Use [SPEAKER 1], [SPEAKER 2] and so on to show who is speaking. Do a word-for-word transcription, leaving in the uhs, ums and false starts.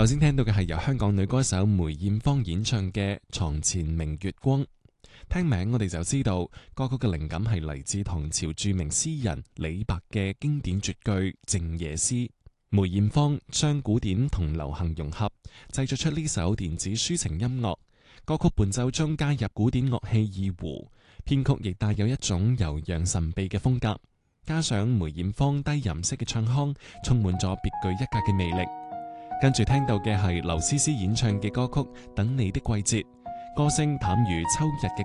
[SPEAKER 1] 頭先聽到嘅係由香港女歌手梅艷芳演唱嘅《床前明月光》。聽名我哋就知道歌曲嘅靈感係嚟自唐朝著名詩人李白嘅經典絕句《靜夜思》。梅艷芳將古典同流行融合，製作出呢首電子抒情音樂。歌曲伴奏中加入古典樂器二胡，編曲亦帶有一種悠揚神秘嘅風格。加上梅艷芳低吟式嘅唱腔，充滿咗別具一格嘅魅力。跟住聽到嘅係劉詩詩演唱嘅歌曲《等你的季節》，歌聲淡如秋日嘅